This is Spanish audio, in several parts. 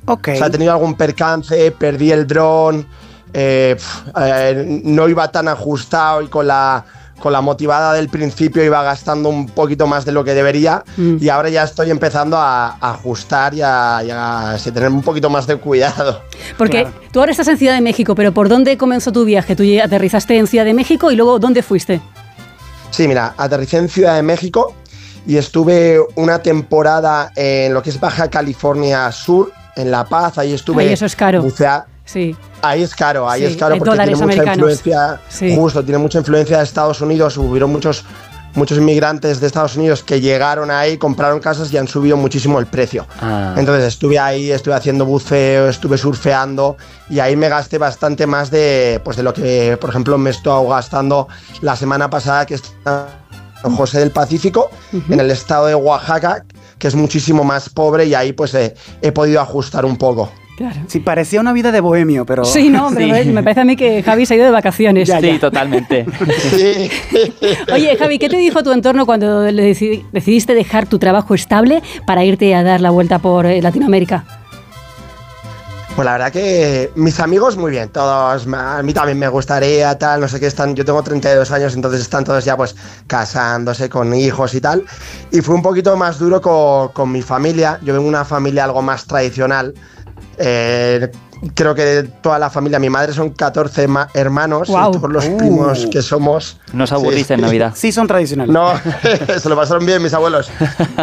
Okay. O sea, he tenido algún percance, perdí el dron, no iba tan ajustado y con la motivada del principio iba gastando un poquito más de lo que debería y ahora ya estoy empezando a ajustar y a tener un poquito más de cuidado. Porque tú ahora estás en Ciudad de México, pero ¿por dónde comenzó tu viaje? Tú aterrizaste en Ciudad de México y luego ¿dónde fuiste? Sí, mira, aterricé en Ciudad de México y estuve una temporada en lo que es Baja California Sur, en La Paz, ahí estuve. Ahí eso es caro. Sí. Ahí es caro porque dólares tiene mucha americanos. influencia, justo, tiene mucha influencia de Estados Unidos. Hubieron muchos inmigrantes de Estados Unidos que llegaron ahí, compraron casas y han subido muchísimo el precio. Entonces estuve ahí, estuve haciendo buceo, estuve surfeando y ahí me gasté bastante más de lo que, por ejemplo, me estoy gastando la semana pasada, que está en José del Pacífico, en el estado de Oaxaca, que es muchísimo más pobre, y ahí pues he podido ajustar un poco. Claro. Sí, parecía una vida de bohemio, pero... Sí, no, pero me parece a mí que Javi se ha ido de vacaciones. Sí, totalmente. Sí. Oye, Javi, ¿qué te dijo tu entorno cuando decidiste dejar tu trabajo estable para irte a dar la vuelta por Latinoamérica? Pues la verdad que mis amigos muy bien, todos, a mí también me gustaría, tal, no sé qué, yo tengo 32 años, entonces están todos ya pues casándose con hijos y tal, y fue un poquito más duro con mi familia. Yo vengo de una familia algo más tradicional. Creo que de toda la familia, mi madre son 14 hermanos, y todos los primos que somos... ¿No os aburrís en Navidad? Sí, son tradicionales. No, se lo pasaron bien mis abuelos.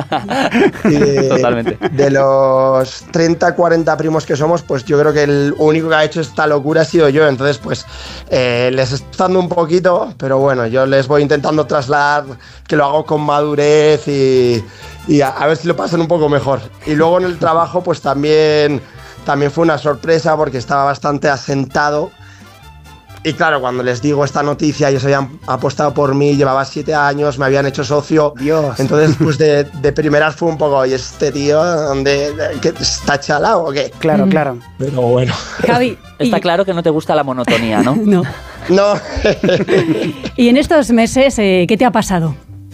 Totalmente. De los 30, 40 primos que somos, pues yo creo que el único que ha hecho esta locura ha sido yo. Entonces, pues les estoy dando un poquito, pero bueno, yo les voy intentando trasladar que lo hago con madurez y a ver si lo pasan un poco mejor. Y luego en el trabajo, pues también fue una sorpresa porque estaba bastante asentado. Y claro, cuando les digo esta noticia, ellos habían apostado por mí, llevaba 7 años, me habían hecho socio. Dios. Entonces, pues de primeras fue un poco, ¿y este tío qué, está chalado o qué? Claro, claro. Pero bueno. Javi. Está claro que no te gusta la monotonía, ¿no? No. No. Y en estos meses, ¿qué te ha pasado?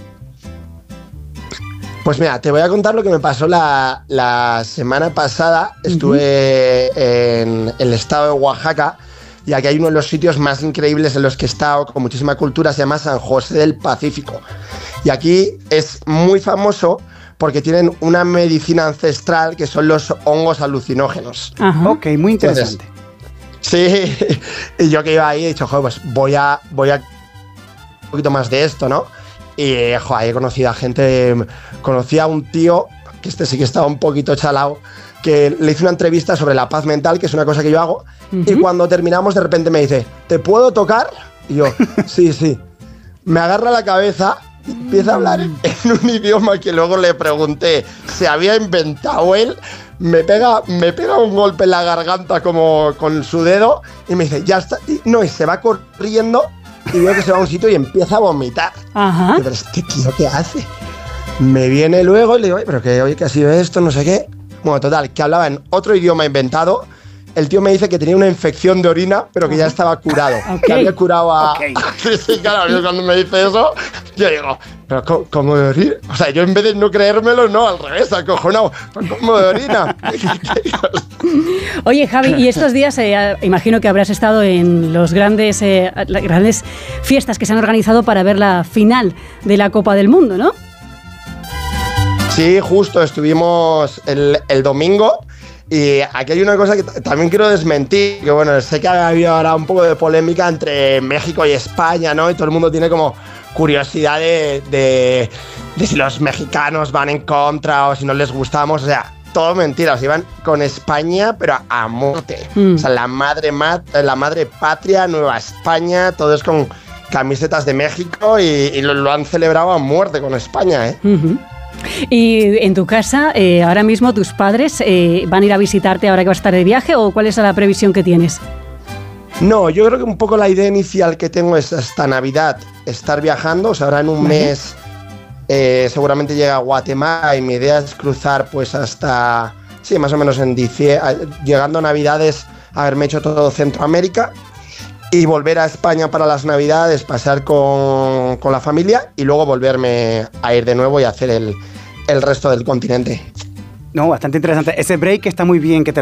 Pues mira, te voy a contar lo que me pasó la semana pasada. Estuve en el estado de Oaxaca, y aquí hay uno de los sitios más increíbles en los que he estado, con muchísima cultura, se llama San José del Pacífico. Y aquí es muy famoso porque tienen una medicina ancestral que son los hongos alucinógenos. Ajá. Ok, muy interesante. Entonces, sí, y yo que iba ahí he dicho, joder, pues voy a un poquito más de esto, ¿no? Y joder, he conocido a gente, conocí a un tío, que sí que estaba un poquito chalado, que le hice una entrevista sobre la paz mental, que es una cosa que yo hago, y cuando terminamos de repente me dice, ¿te puedo tocar? Y yo, sí. Me agarra la cabeza y empieza a hablar en un idioma que luego le pregunté, ¿se había inventado él? Me pega un golpe en la garganta como con su dedo y me dice, ya está, y se va corriendo. Y veo que se va a un sitio y empieza a vomitar. Ajá. Pero este tío, ¿qué hace? Me viene luego y le digo, pero ¿qué ha sido esto? No sé qué. Bueno, total, que hablaba en otro idioma inventado. El tío me dice que tenía una infección de orina, pero que ya estaba curado. Que había curado a... Sí, claro, yo cuando me dice eso, yo digo, pero ¿cómo de orina? O sea, yo en vez de no creérmelo, no, al revés, acojonado. ¿Cómo de orina? Oye, Javi, y estos días imagino que habrás estado en las grandes fiestas que se han organizado para ver la final de la Copa del Mundo, ¿no? Sí, justo, estuvimos el domingo. Y aquí hay una cosa que también quiero desmentir, que bueno, sé que ha habido ahora un poco de polémica entre México y España, ¿no? Y todo el mundo tiene como curiosidad de si los mexicanos van en contra o si no les gustamos, o sea, todo mentira, o sea, iban con España, pero a muerte. O sea, la madre patria, Nueva España, todo es con camisetas de México y lo han celebrado a muerte con España, ¿eh? Y en tu casa, ahora mismo tus padres van a ir a visitarte ahora que vas a estar de viaje, ¿o cuál es la previsión que tienes? No, yo creo que un poco la idea inicial que tengo es hasta Navidad estar viajando, o sea, ahora en un mes seguramente llega a Guatemala y mi idea es cruzar pues hasta, sí, más o menos en diciembre, llegando a Navidades, haberme hecho todo Centroamérica y volver a España para las Navidades, pasar con la familia y luego volverme a ir de nuevo y hacer el resto del continente. No, bastante interesante. Ese break está muy bien que te